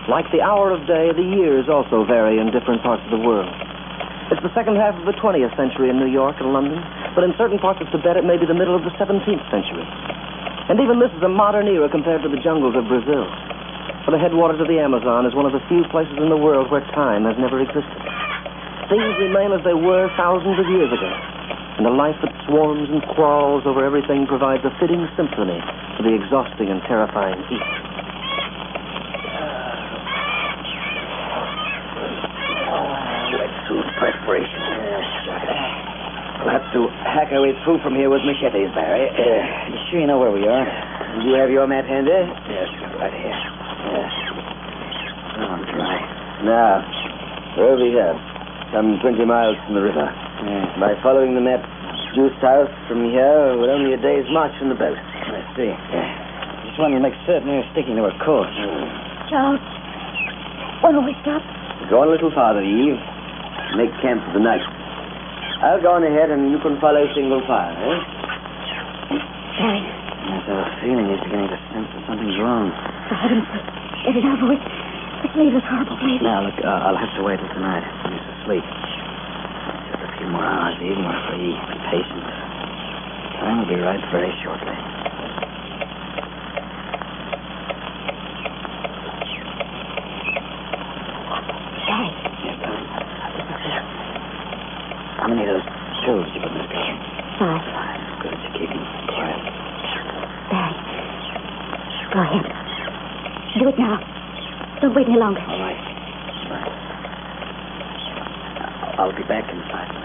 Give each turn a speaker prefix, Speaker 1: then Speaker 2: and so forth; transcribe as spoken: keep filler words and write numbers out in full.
Speaker 1: Like the hour of day, the years also vary in different parts of the world. It's the second half of the twentieth century in New York and London, but in certain parts of Tibet it may be the middle of the seventeenth century. And even this is a modern era compared to the jungles of Brazil. For the headwaters of the Amazon is one of the few places in the world where time has never existed. Things remain as they were thousands of years ago, and the life that swarms and crawls over everything provides a fitting symphony to the exhausting and terrifying heat.
Speaker 2: Wetsuit perspiration. We'll have to hack our way through from here with machetes, Barry. Uh,
Speaker 3: You sure you know where we are?
Speaker 2: Do you have your map handy?
Speaker 3: Yes, right here.
Speaker 2: Yes.
Speaker 3: Oh, I'm dry.
Speaker 2: Now, we're over here, some twenty miles from the river.
Speaker 3: Yeah.
Speaker 2: By following the map due south from here, we're only a day's march from the boat.
Speaker 3: I see. Just wanted to make certain you're sticking to a course.
Speaker 4: Charles, why don't we stop?
Speaker 2: Go on a little farther, Eve. Make camp for the night. I'll go on ahead and you can follow single file, eh?
Speaker 4: Barry,
Speaker 3: Yes, I have a feeling he's beginning to sense that something's wrong.
Speaker 4: for heaven's sake, get it over with. Let's leave this horrible place.
Speaker 3: Now, look, uh, I'll have to wait till tonight. He's asleep. Just a few more hours, Eve, and we're free. Be patient. Time will be right very shortly.
Speaker 4: Barry,
Speaker 3: Yes, darling. How many of those pills did you put in this gun?
Speaker 4: five.
Speaker 3: Five. Good. You keep them quiet.
Speaker 4: Barry, go ahead. Do it now. Don't wait any longer.
Speaker 3: All right. All right. I'll be back in five minutes.